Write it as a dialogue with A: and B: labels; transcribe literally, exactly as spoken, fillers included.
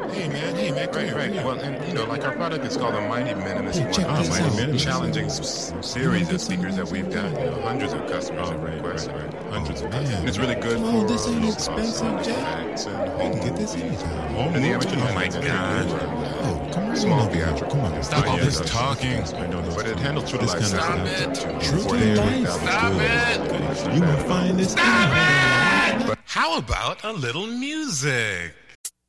A: Hey man, hey man, come
B: Right,
A: here,
B: right.
A: come here.
B: Well, and you know, like our product is called the Mighty Minimus.
A: Hey,
B: One
A: check
B: of
A: this
B: the
A: out.
B: Mighty
A: Check
B: challenging
A: this
B: s-
A: out.
B: series
A: You
B: of speakers that we've got. You know, hundreds of customers
A: Oh,
B: have
A: right,
B: requested.
A: right, right.
B: Hundreds
A: Oh,
B: of
A: man.
B: customers. And it's really good
A: Come
B: for
A: on, this
B: uh,
A: ain't
B: low-cost
A: expensive,
B: sound
A: Jack.
B: effects and
A: You
B: home
A: can get this
B: movies.
A: anytime. Home
B: And the
A: movies,
B: amateur
A: you
B: oh
A: can
B: my
A: get
B: God.
A: this. Oh, come right
B: Small
A: on up here.
B: theatrical.
A: Come on.
B: Stop all
A: Yeah,
B: this
A: that's-
B: talking.
A: that's- I know those
B: But it
A: things.
B: handles true to
A: This
B: life.
A: kind of
B: Stop
A: stuff.
B: it.
A: True to
B: forty-eight
A: life.
B: thousand
A: Stop
B: good.
A: it. You gonna find this.
C: Stop it! How about a little music?